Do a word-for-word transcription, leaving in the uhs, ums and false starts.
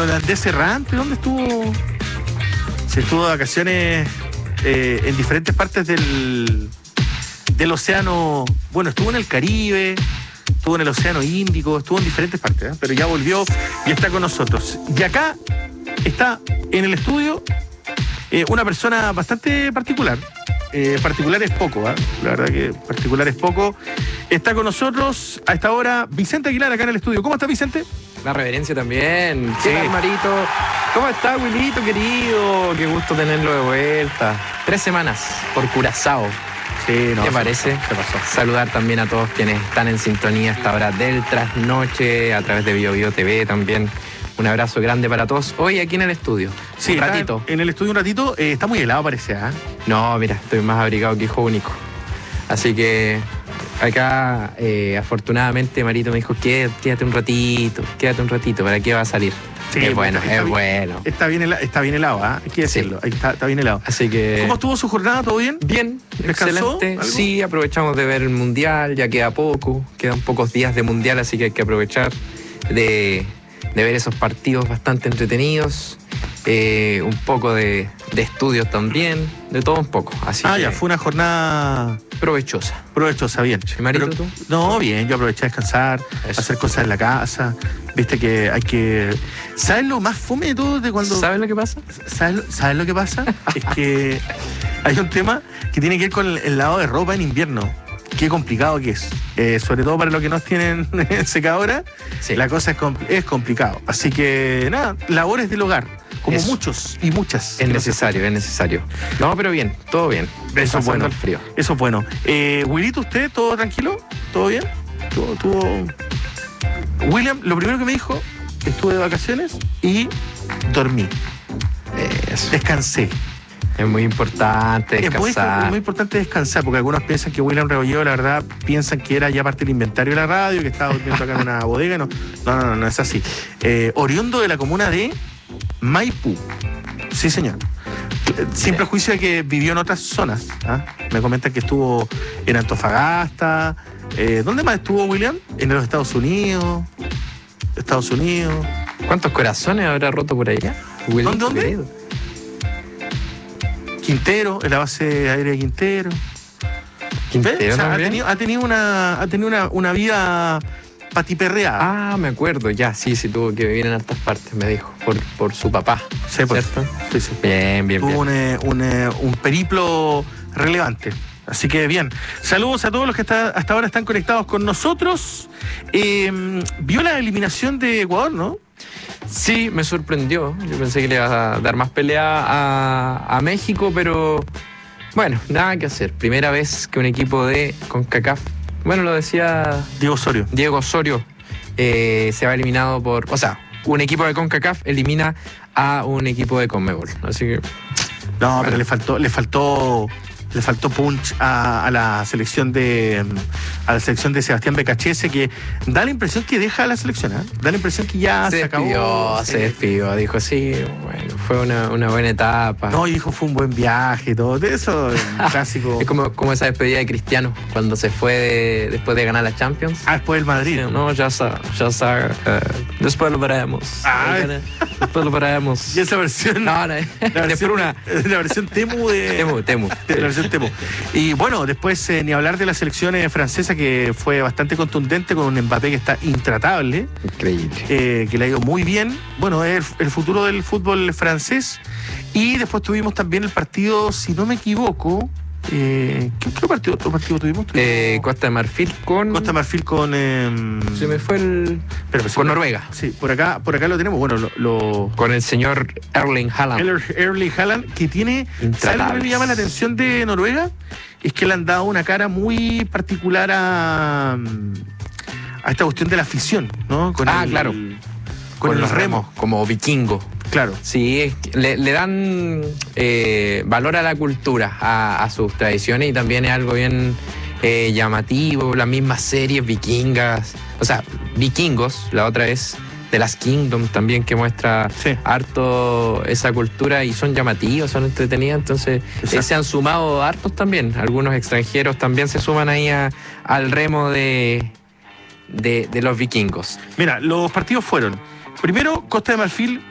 lo de Andrés Errante, ¿dónde estuvo? Se estuvo de vacaciones eh, en diferentes partes del, del océano. Bueno, estuvo en el Caribe, estuvo en el océano Índico, estuvo en diferentes partes, ¿eh? Pero ya volvió y está con nosotros. Y acá está en el estudio eh, una persona bastante particular. Eh, particular es poco, ¿eh? La verdad que particular es poco. Está con nosotros a esta hora Vicente Aguilar acá en el estudio. ¿Cómo está, Vicente? La reverencia también. ¿Qué Sí. tal, Marito? ¿Cómo está, Wilito, querido? Qué gusto tenerlo de vuelta. Tres semanas por Curazao. Sí, no. ¿Qué se parece? pasó, se pasó. Saludar también a todos quienes están en sintonía a esta hora del trasnoche, a través de Bio Bio T V también. Un abrazo grande para todos. Hoy aquí en el estudio. Sí, un está ratito. En el estudio un ratito. Eh, está muy helado, parece, ¿ah? No, mira, estoy más abrigado que hijo único. Así que acá, eh, afortunadamente, Marito me dijo, quédate, quédate un ratito, quédate un ratito, ¿para qué va a salir? Sí, es bueno, está es bien, bueno. Está bien, hela- está bien helado, ¿ah? Hay que decirlo. Ahí está, está bien helado. Así que... ¿Cómo estuvo su jornada? ¿Todo bien? Bien, ¿Descansó excelente. algo? Sí, aprovechamos de ver el Mundial, ya queda poco, quedan pocos días de Mundial, así que hay que aprovechar de, de ver esos partidos bastante entretenidos, eh, un poco de, de estudios también, de todo un poco. Así Ah, que ya, fue una jornada provechosa. provechosa, bien. ¿Y Marito, Pero- tú? No, bien, yo aproveché a descansar, Eso. hacer cosas en la casa. Viste que hay que... ¿Sabes lo más fome de todo? De cuando... ¿Sabes lo que pasa? ¿Sabes, lo- ¿Sabes lo que pasa? Es que hay un tema que tiene que ver con el, el lavado de ropa en invierno. Qué complicado que es. Eh, sobre todo para los que no tienen secadora, Sí. la cosa es, compl- es complicado. Así que, nada, labores del hogar. Como Eso. muchos y muchas. Es que nos necesario, es necesario. No, pero bien, todo bien. Eso es Pasando bueno. el frío. Eso es bueno. Eh, Willito, ¿usted todo tranquilo? ¿Todo bien? ¿Todo, todo... William, lo primero que me dijo, estuve de vacaciones y dormí. Eso. Descansé. Es muy importante Es muy, descansar. es muy importante descansar, porque algunos piensan que William Rebolledo, la verdad, piensan que era ya parte del inventario de la radio, que estaba durmiendo acá en una bodega. No, no, no, no, no es así. Eh, oriundo de la comuna de Maipú. Sí, señor. Sin prejuicio de que vivió en otras zonas. ¿Ah? Me comentan que estuvo en Antofagasta. Eh, ¿Dónde más estuvo William? En los Estados Unidos. Estados Unidos. ¿Cuántos corazones habrá roto por allá? Wilito, ¿Dónde, dónde? querido. Quintero, en la base aérea de Quintero. Quintero ¿Ves? O sea, ha también. tenido, ha tenido una, ha tenido una, una vida patiperreada. Ah, me acuerdo, ya, sí, sí, tuvo que vivir en altas partes, me dijo, por, por su papá, Sí, pues. ¿cierto? Sí, sí. Bien, bien, Tuvo bien. un, eh, un, eh, un periplo relevante. Así que bien. Saludos a todos los que está- hasta ahora están conectados con nosotros. Eh, vio la eliminación de Ecuador, ¿no? Sí, me sorprendió, yo pensé que le iba a dar más pelea a, a México, pero bueno, nada que hacer. Primera vez que un equipo de CONCACAF, bueno, lo decía Diego Osorio. Diego Osorio, eh, se va eliminado por, o sea, un equipo de CONCACAF elimina a un equipo de CONMEBOL, así que... No, pero le faltó, le faltó, le faltó punch a, a la selección de a la selección de Sebastián Becachese, que da la impresión que deja la selección, ¿eh? Da la impresión que ya se, se acabó. despidió, se Eh, despidió, dijo, sí, bueno, fue una, una buena etapa. No, y dijo, fue un buen viaje y todo. De eso, un clásico. Es como, como esa despedida de Cristiano, cuando se fue de- después de ganar la Champions. Ah, después del Madrid. Sí, no, ya está, ya está. eh, después lo veremos. Ah. Después lo veremos. Y esa versión. No, no, La después versión, una... la versión Temu de. Temu, Temu. de la versión Temu. Y bueno, después eh, ni hablar de la selección eh, francesa, que fue bastante contundente, con un Mbappé que está intratable, Increíble. eh, que le ha ido muy bien. Bueno, es el, el futuro del fútbol francés. Y después tuvimos también el partido, si no me equivoco, eh, ¿qué, qué partido, otro partido tuvimos? Tuvimos Eh, Costa de Marfil con... Costa de Marfil con... eh, Se me fue el... pero, pues, con Noruega. Sí, por acá, por acá lo tenemos. Bueno, lo... lo Con el señor Erling Haaland. Erling Erling Haaland, que tiene... ¿Sabes lo que Intratables. me llama la atención de Noruega? Es que le han dado una cara muy particular a, a esta cuestión de la afición, ¿no? Con Ah, el- claro. Con, los remos, como vikingo. claro. Sí, es que le, le dan eh, valor a la cultura, a, a sus tradiciones, y también es algo bien eh, llamativo. Las mismas series vikingas, o sea, vikingos, la otra es The Last Kingdom también, que muestra Sí. harto esa cultura, y son llamativos, son entretenidas. Entonces Exacto. eh, se han sumado hartos también. Algunos extranjeros también se suman ahí a- al remo de, de, de los vikingos. Mira, los partidos fueron, primero, Costa de Marfil